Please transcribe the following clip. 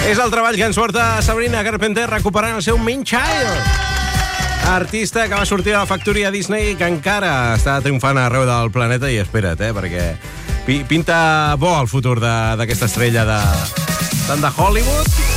És el treball que ens porta Sabrina Carpenter recuperant el seu main child. Artista que va sortir de la factoria Disney i que encara està triomfant arreu del planeta. I espera't, perquè pinta bo el futur d'aquesta estrella tant de Hollywood